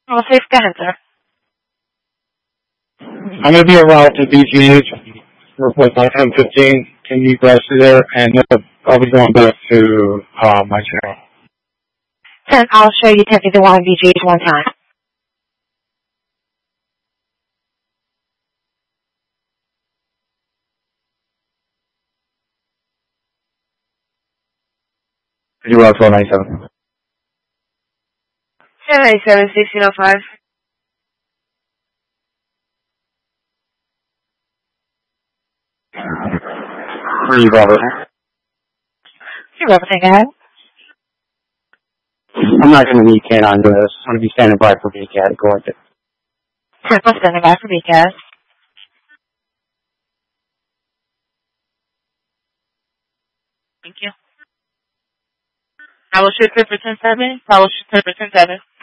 Well, safe, go ahead, sir. I'm going to be around to BGH with my M15. Can you guys see there? And I'll be going back to my channel. Then I'll show you 1051 BGH one time. You are 1297. 1097, 1605. Where are you, Robert? You're everything ahead. I'm not going to need Ken on this. I'm going to be standing by for BCAT. Go with it. Temple standing by for BCAS. Thank you. I will shoot clear for 10-7. I will shoot clear for 10-7.